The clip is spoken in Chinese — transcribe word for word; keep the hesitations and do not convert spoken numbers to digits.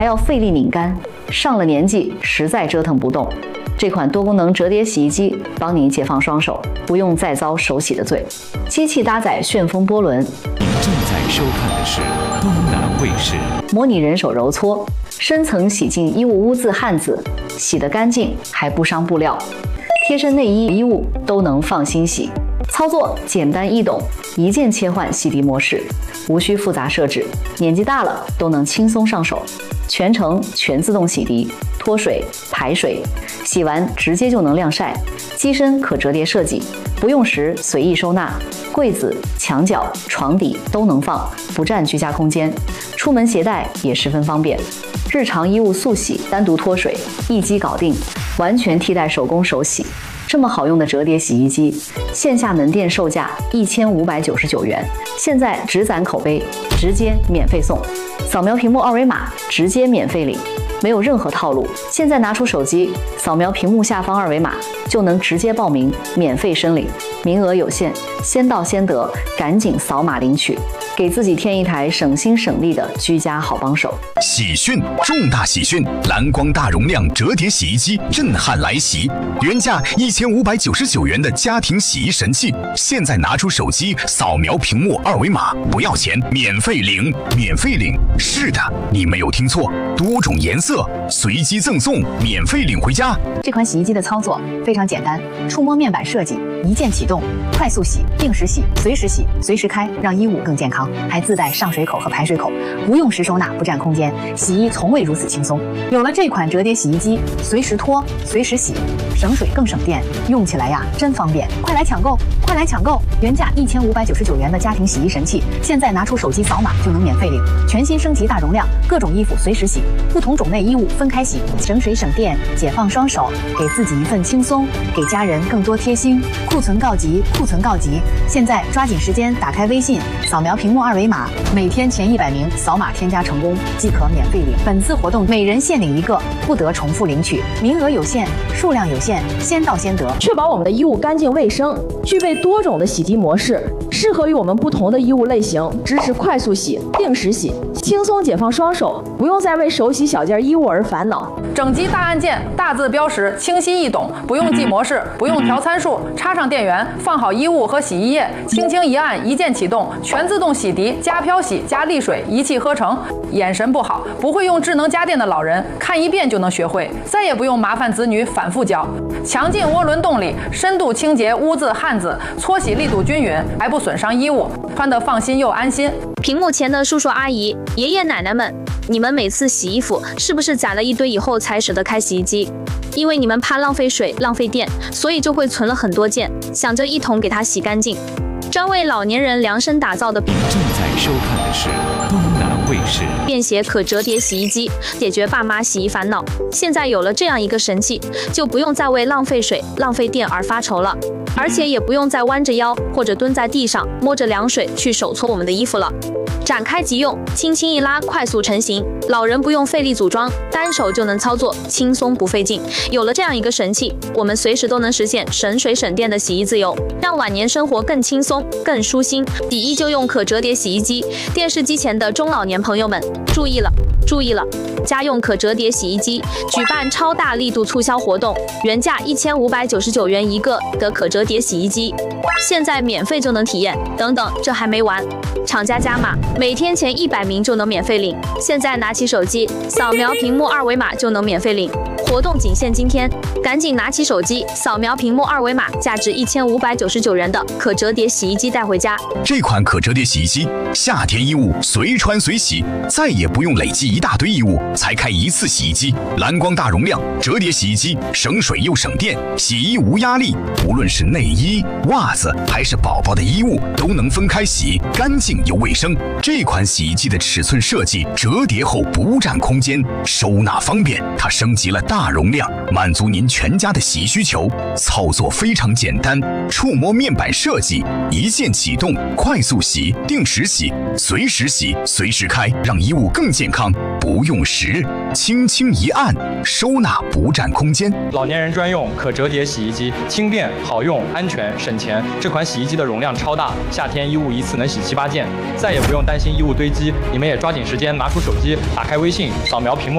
还要费力拧干，上了年纪实在折腾不动。这款多功能折叠洗衣机帮你解放双手，不用再遭手洗的罪。机器搭载旋风波轮。 您正在收看的是东南卫视， 模拟人手揉搓，深层洗净衣物污渍汗渍，洗得干净还不伤布料。贴身内衣衣物都能放心洗。操作简单易懂，一键切换洗涤模式，无需复杂设置，年纪大了都能轻松上手。全程全自动洗涤、脱水、排水，洗完直接就能晾晒。机身可折叠设计，不用时随意收纳，柜子、墙角、床底都能放，不占居家空间。出门携带也十分方便。日常衣物速洗，单独脱水，一机搞定，完全替代手工手洗。这么好用的折叠洗衣机，线下门店售价一千五百九十九元，现在只攒口碑，直接免费送。扫描屏幕二维码，直接免费领，没有任何套路。现在拿出手机，扫描屏幕下方二维码，就能直接报名，免费申领。名额有限，先到先得，赶紧扫码领取，给自己添一台省心省力的居家好帮手。 喜讯，重大喜讯！蓝光大容量折叠洗衣机震撼来袭，原价一千五百九十九元的家庭洗衣神器，现在拿出手机扫描屏幕二维码，不要钱，免费领，免费领。是的，你没有听错，多种颜色随机赠送，免费领回家。 这款洗衣机的操作非常简单，触摸面板设计，一键启动，快速洗、定时洗、随时洗、随时开，让衣物更健康。还自带上水口和排水口，不用时收纳，不占空间，洗衣从未如此轻松。有了这款折叠洗衣机，随时脱，随时洗，省水更省电，用起来呀真方便。快来抢购，快来抢购！原价一千五百九十九元的家庭洗衣神器，现在拿出手机扫码就能免费领。全新升级大容量，各种衣服随时洗，不同种类衣物分开洗，省水省电，解放双手，给自己一份轻松，给家人更多贴心。库存告急，库存告急！现在抓紧时间，打开微信，扫描屏幕二维码，每天前一百名扫码添加成功即可免费领。本次活动每人限领一个，不得重复领取，名额有限，数量有限，先到先得。 确保我们的衣物干净卫生，具备多种的洗涤模式，适合于我们不同的衣物类型，支持快速洗、定时洗，轻松解放双手，不用再为手洗小件衣物而烦恼。 整机大按键，大字标识，清晰易懂，不用记模式，不用调参数，插上电源，放好衣物和洗衣液，轻轻一按，一键启动，全自动洗涤加漂洗加沥水，一气呵成。眼神不好，不会用智能家电的老人，看一遍就能学会，再也不用麻烦子女反复教。强劲涡轮动力，深度清洁污渍汗渍，搓洗力度均匀，还不损伤衣物，穿得放心又安心。 屏幕前的叔叔阿姨、爷爷奶奶们，你们每次洗衣服是不是攒了一堆以后才舍得开洗衣机？因为你们怕浪费水、浪费电，所以就会存了很多件，想着一桶给它洗干净。专为老年人量身打造的正在收看的是东南卫视便携可折叠洗衣机，解决爸妈洗衣烦恼。现在有了这样一个神器，就不用再为浪费水、浪费电而发愁了，而且也不用再弯着腰或者蹲在地上摸着凉水去手搓我们的衣服了。展开即用，轻轻一拉，快速成型，老人不用费力组装，单手就能操作，轻松不费劲。有了这样一个神器，我们随时都能实现省水省电的洗衣自由，让晚年生活更轻松、更舒心。洗衣就用可折叠洗衣机，电视机前的中老年朋友们注意了，注意了！家用可折叠洗衣机举办超大力度促销活动，原价一千五百九十九元一个的可折叠洗衣机，现在免费就能体验。等等，这还没完，厂家加码，每天前一百名就能免费领。现在拿起手机，扫描屏幕二维码就能免费领。活动仅限今天，赶紧拿起手机，扫描屏幕二维码，价值一千五百九十九元的可折叠洗衣机带回家。 这款可折叠洗衣机，夏天衣物随穿随洗，再也不用累积一大堆衣物才开一次洗衣机。蓝光大容量折叠洗衣机，省水又省电，洗衣无压力。无论是内衣、袜子还是宝宝的衣物，都能分开洗，干净又卫生。这款洗衣机的尺寸设计，折叠后不占空间，收纳方便。它升级了大容量，满足您全家的洗衣需求。操作非常简单，触摸面板设计，一键启动，快速洗、定时洗、随时洗、随时开，让衣物更健康。不用时，轻轻一按，收纳不占空间。 老年人专用可折叠洗衣机，轻便、好用、安全、省钱。这款洗衣机的容量超大，夏天衣物一次能洗七八件，再也不用担心衣物堆积。你们也抓紧时间拿出手机，打开微信，扫描屏幕。